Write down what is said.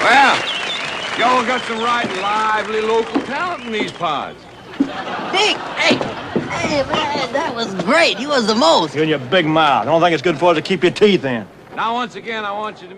Well, y'all got some right lively local talent in these pods. Dick, hey, man, that was great. You was the most. You and your big mouth. I don't think it's good for us to keep your teeth in. Now, once again, I want you to